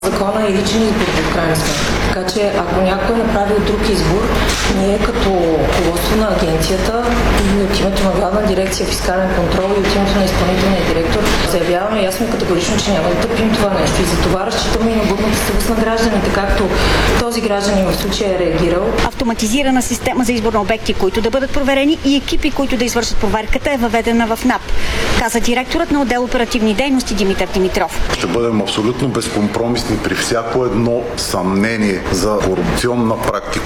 Закона е личен избор в крайна сметка. Така че ако някой е направил друг избор, ние като ръководство на агенцията и от името на Главна дирекция фискален контрол и от името на изпълнителния директор заявяваме ясно и категорично, че няма да търпим това нещо. И за това разчитаме и на будната съвест на гражданите, както този гражданин в случая е реагирал. Автоматизирана система за избор на обекти, които да бъдат проверени, и екипи, които да извършат проверката, е въведена в НАП, каза директорът на отдел оперативни дейности Димитър Димитров. Ще бъдем абсолютно безкомпромисни при всяко едно съмнение за корупционна практика